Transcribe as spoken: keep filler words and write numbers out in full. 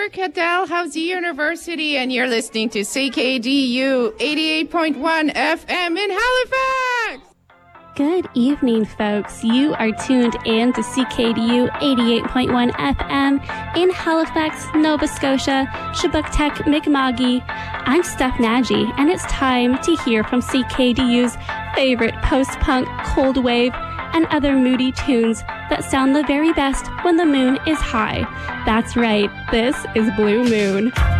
Erica Dalhousie University, and you're listening to C K D U eighty-eight point one F M in Halifax. Good evening, folks. You are tuned in to C K D U eighty-eight point one F M in Halifax, Nova Scotia, Shabuktek, Mi'kma'ki. I'm Steph Nagy, and it's time to hear from C K D U's favorite post-punk, cold wave, and other moody tunes that sound the very best when the moon is high. That's right, this is Blue Moon.